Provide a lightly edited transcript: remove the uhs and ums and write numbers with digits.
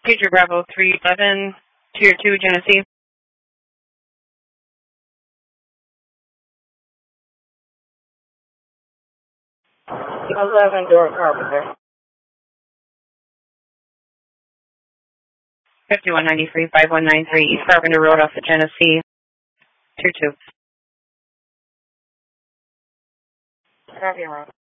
Pager Bravo 311, Tier 2, Genesee. 11 Door Carpenter. 5193, 5193, East Carpenter Road off of Genesee, Tier 2. Copy,